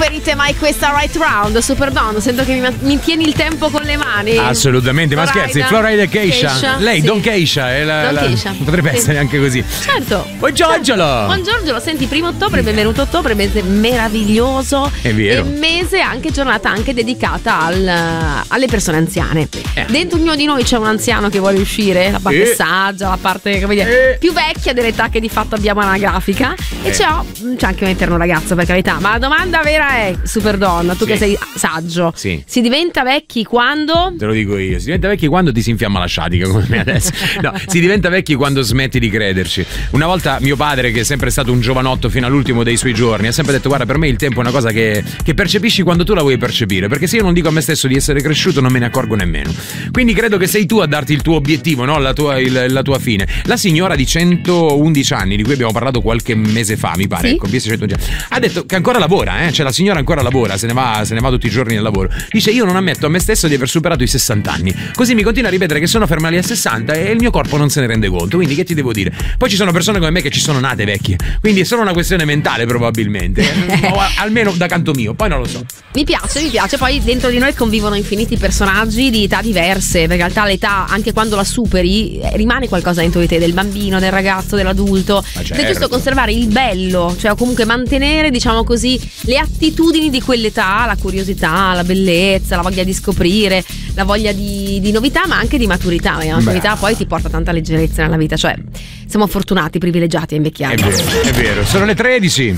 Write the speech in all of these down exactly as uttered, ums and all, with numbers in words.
preferite mai questa Right Round? Super Don, sento che mi, mi tieni il tempo con le mani. Assolutamente, ma scherzi, Florida e Keisha. Keisha, Lei, sì. Don Keisha, è la, Don la, Keisha. potrebbe Sì. essere anche così. Certo. Buongiorno. Buongiorno, senti, primo ottobre, benvenuto ottobre, mese meraviglioso. È vero. E mese anche, giornata anche dedicata al, alle persone anziane. Eh. Dentro ognuno di noi c'è un anziano che vuole uscire, la parte Eh. saggia, la parte, come dire, Eh. più vecchia dell'età che di fatto abbiamo anagrafica. E Eh. c'è, c'è anche un eterno ragazzo, per carità. Ma la domanda vera è, super donna, tu Sì. che sei saggio, Sì. si diventa vecchi quando? Te lo dico io, si diventa vecchi quando ti si infiamma la sciatica come me adesso. No, si diventa vecchi quando smetti di crederci. Una volta mio padre, che è sempre stato un giovanotto fino all'ultimo dei suoi giorni, ha sempre detto: guarda, per me il tempo è una cosa che, che percepisci quando tu la vuoi percepire, perché se io non dico a me stesso di essere cresciuto non me ne accorgo nemmeno. Quindi credo che sei tu a darti il tuo obiettivo, no? La tua, il, la tua fine. La signora di centoundici anni, di cui abbiamo parlato qualche mese fa, mi pare, Sì. ecco, centoundici anni, ha detto che ancora lavora, eh? Cioè la signora ancora lavora, se ne va, se ne va tutti i giorni al lavoro. Dice: io non ammetto a me stesso di aver superato i sessanta anni. Così mi continua a ripetere che sono ferma lì a sessanta e il mio corpo non se ne rende conto. Quindi che ti devo dire? Poi ci sono persone come me che ci sono nate vecchie, quindi è solo una questione mentale probabilmente, o a- almeno da canto mio, poi non lo so. Mi piace, mi piace. Poi dentro di noi convivono infiniti personaggi di età diverse, perché in realtà l'età, anche quando la superi, eh, rimane qualcosa dentro di te, del bambino, del ragazzo, dell'adulto. Ma Ed certo. è giusto conservare il bello, cioè comunque mantenere, diciamo così, le attitudini di quell'età, la curiosità, la bellezza, la voglia di scoprire, la voglia di, di novità, ma anche di maturità. La maturità Brava. poi ti porta tanta leggerezza nella vita, cioè siamo fortunati, privilegiati a invecchiare. È vero, è vero. Sono le tredici.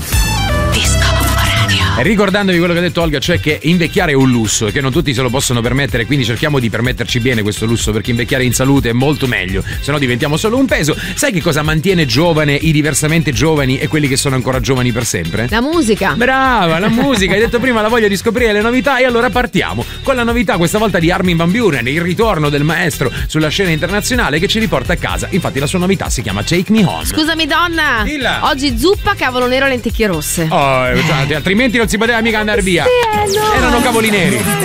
E ricordandovi quello che ha detto Olga, cioè che invecchiare è un lusso e che non tutti se lo possono permettere, quindi cerchiamo di permetterci bene questo lusso, perché invecchiare in salute è molto meglio, se no diventiamo solo un peso. Sai che cosa mantiene giovane i diversamente giovani e quelli che sono ancora giovani per sempre? La musica. Brava, la musica. Hai detto prima la voglia di scoprire le novità, e allora partiamo con la novità questa volta di Armin van Buuren, il ritorno del maestro sulla scena internazionale che ci riporta a casa. Infatti la sua novità si chiama Take Me Home. Scusami donna, Dilla. oggi zuppa, cavolo nero e lenticchie rosse. Oh, cioè, altrimenti non si poteva mica andare via. Sì, eh, no. Erano cavoli neri.